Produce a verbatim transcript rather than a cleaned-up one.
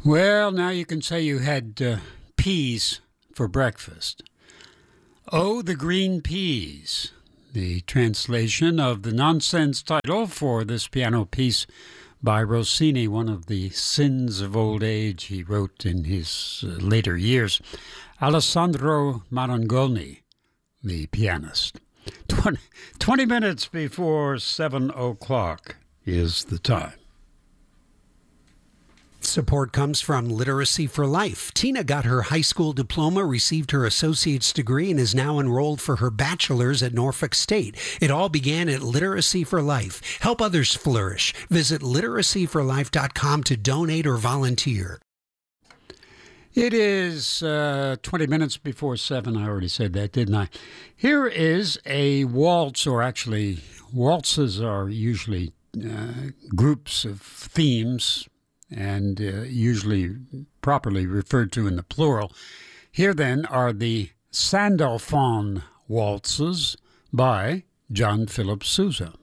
Well, now you can say you had uh, peas for breakfast. Oh, the green peas. The translation of the nonsense title for this piano piece by Rossini, one of the sins of old age he wrote in his uh, later years. Alessandro Marangoni, the pianist. twenty, twenty minutes before seven o'clock is the time. Support comes from Literacy for Life. Tina got her high school diploma, received her associate's degree, and is now enrolled for her bachelor's at Norfolk State. It all began at Literacy for Life. Help others flourish. Visit literacy for life dot com to donate or volunteer. It is uh, twenty minutes before seven. I already said that, didn't I? Here is a waltz, or actually, waltzes are usually uh, groups of themes and uh, usually properly referred to in the plural. Here, then, are the Sandalphon waltzes by John Philip Sousa.